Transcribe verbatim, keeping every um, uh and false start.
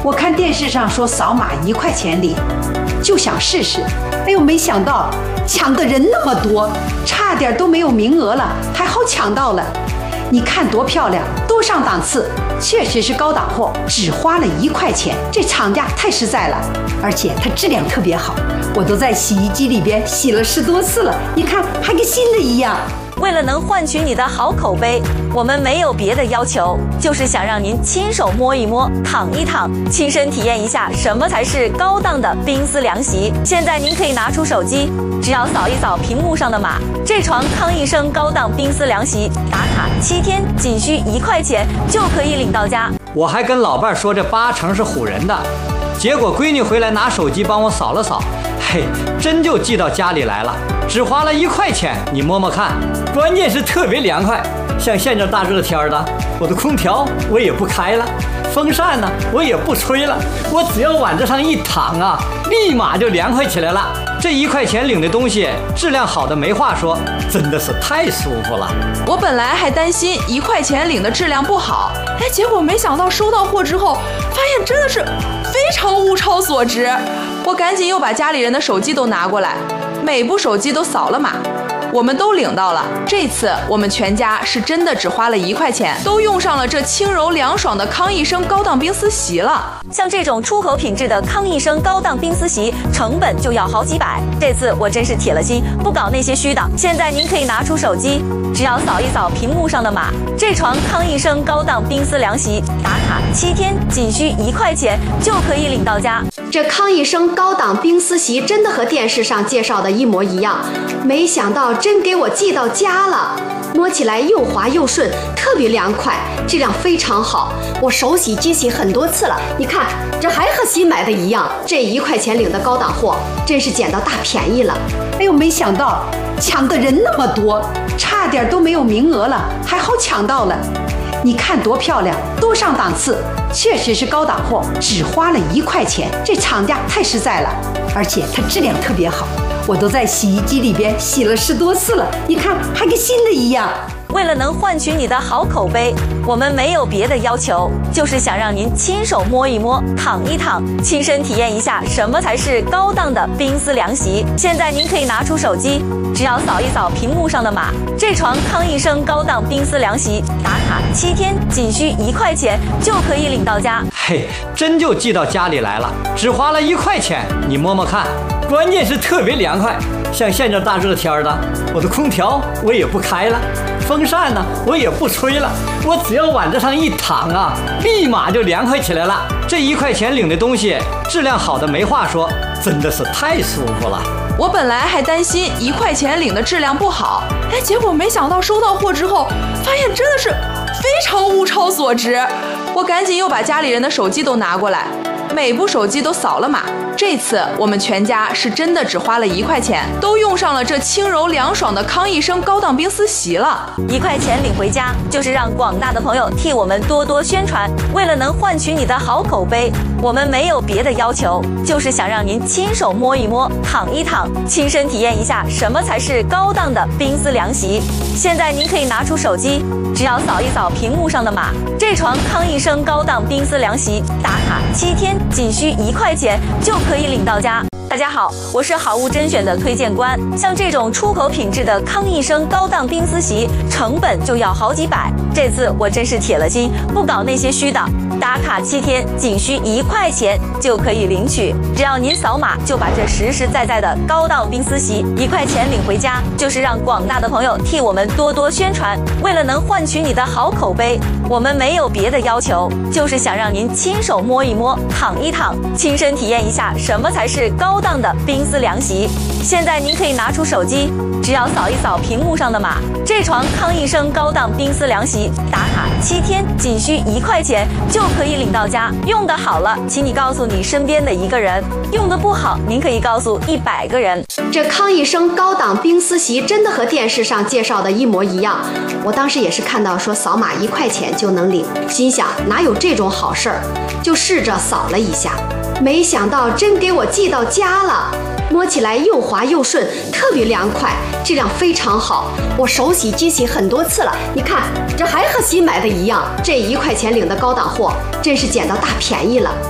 我看电视上说扫码一块钱领，就想试试。哎呦，没想到抢的人那么多，差点都没有名额了，还好抢到了。你看多漂亮，多上档次，确实是高档货，只花了一块钱，这厂家太实在了，而且它质量特别好，我都在洗衣机里边洗了十多次了，你看还跟新的一样。 为了能换取你的好口碑，我们没有别的要求，就是想让您亲手摸一摸、躺一躺，亲身体验一下什么才是高档的冰丝凉席。现在您可以拿出手机，只要扫一扫屏幕上的码，这床康一生高档冰丝凉席打卡七天，仅需一块钱就可以领到家。 我还跟老伴说这八成是唬人的，结果闺女回来拿手机帮我扫了扫，嘿，真就寄到家里来了，只花了一块钱，你摸摸看。关键是特别凉快，像现这大热天的，我的空调我也不开了，风扇呢我也不吹了，我只要往这上一躺啊，立马就凉快起来了。这一块钱领的东西质量好的没话说，真的是太舒服了。 我本来还担心一块钱领的质量不好，哎，结果没想到收到货之后，发现真的是非常物超所值。我赶紧又把家里人的手机都拿过来，每部手机都扫了码。我们都领到了，这次我们全家是真的只花了一块钱，都用上了这轻柔凉爽的康一生高档冰丝席了。 像这种出口品质的康一生高档冰丝席，成本就要好几百。这次我真是铁了心，不搞那些虚的。现在您可以拿出手机，只要扫一扫屏幕上的码，这床康一生高档冰丝凉席打卡七天，仅需一块钱就可以领到家。 这康一生高档冰丝席真的和电视上介绍的一模一样，没想到真给我寄到家了，摸起来又滑又顺，特别凉快，质量非常好，我手洗机洗很多次了，你看这还和新买的一样，这一块钱领的高档货真是捡到大便宜了。 哎呦，没想到抢的人那么多，差点都没有名额了，还好抢到了。你看多漂亮，多上档次，确实是高档货，只花了一块钱，这厂家太实在了，而且它质量特别好，我都在洗衣机里边洗了十多次了，你看还跟新的一样。 为了能换取你的好口碑，我们没有别的要求，就是想让您亲手摸一摸、躺一躺，亲身体验一下什么才是高档的冰丝凉席。现在您可以拿出手机，只要扫一扫屏幕上的码，这床康一生高档冰丝凉席打卡七天，仅需一块钱就可以领到家。 嘿，真就寄到家里来了，只花了一块钱，你摸摸看。关键是特别凉快，像现这大热天的，我的空调我也不开了，风扇呢我也不吹了，我只要往这上一躺啊，立马就凉快起来了。这一块钱领的东西质量好的没话说，真的是太舒服了。 我本来还担心一块钱领的质量不好，哎，结果没想到收到货之后，发现真的是非常物超所值。我赶紧又把家里人的手机都拿过来，每部手机都扫了码。这次我们全家是真的只花了一块钱，都用上了这轻柔凉爽的康一生高档冰丝席了。 一块钱领回家，就是让广大的朋友替我们多多宣传。为了能换取你的好口碑，我们没有别的要求，就是想让您亲手摸一摸、躺一躺，亲身体验一下什么才是高档的冰丝凉席。现在您可以拿出手机，只要扫一扫屏幕上的码，这床康一生高档冰丝凉席打卡七天，仅需一块钱就可以领到家。大家好，我是好物甄选的推荐官。像这种出口品质的康一生高档冰丝席，成本就要好几百。这次我真是铁了心，不搞那些虚的。打卡七天，仅需一块钱就可以领取。只要您扫码，就把这实实在在的高档冰丝席一块钱领回家，就是让广大的朋友替我们多多宣传。为了能换取你的好口碑，我们没有别的要求，就是想让您亲手摸一摸、躺一躺，亲身体验一下什么才是高档的冰丝凉席。现在您可以拿出手机，只要扫一扫屏幕上的码，这床康一生高档冰丝凉席打卡七天，仅需一块钱就可以领到家。用得好了，请你告诉你身边的一个人；用得不好，您可以告诉一百个人。 这康一生高档冰丝席真的和电视上介绍的一模一样，我当时也是看到说扫码一块钱就能领，心想哪有这种好事儿，就试着扫了一下，没想到真给我寄到家了。摸起来又滑又顺，特别凉快，质量非常好，我手洗机洗很多次了，你看这还和新买的一样，这一块钱领的高档货真是捡到大便宜了。